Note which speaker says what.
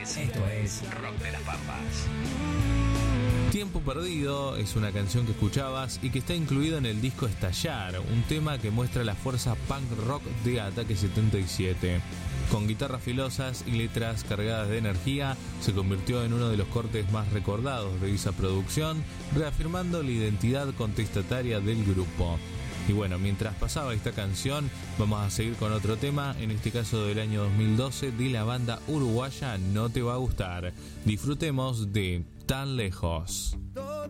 Speaker 1: Esto es Rock de las Pampas.
Speaker 2: Tiempo Perdido es una canción que escuchabas y que está incluida en el disco Estallar, un tema que muestra la fuerza punk rock de Ataque 77. Con guitarras filosas y letras cargadas de energía, se convirtió en uno de los cortes más recordados de esa producción, reafirmando la identidad contestataria del grupo. Y bueno, mientras pasaba esta canción, vamos a seguir con otro tema, en este caso del año 2012, de la banda uruguaya No Te Va a Gustar. Disfrutemos de Tan Lejos.